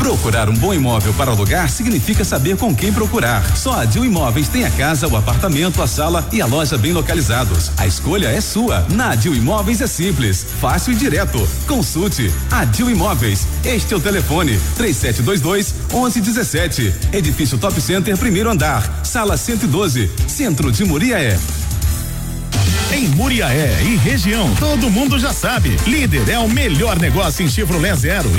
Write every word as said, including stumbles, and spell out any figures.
Procurar um bom imóvel para alugar significa saber com quem procurar. Só a Dil Imóveis tem a casa, o apartamento, a sala e a loja bem localizados. A escolha é sua. Na Dil Imóveis é simples, fácil e direto. Consulte a Dil Imóveis. Este é o telefone três sete dois dois, onze dezessete. Edifício Top Center, primeiro andar, sala cento e doze, centro de Muriaé. Em Muriaé e região, todo mundo já sabe. Líder é o melhor negócio em Chevrolet Zero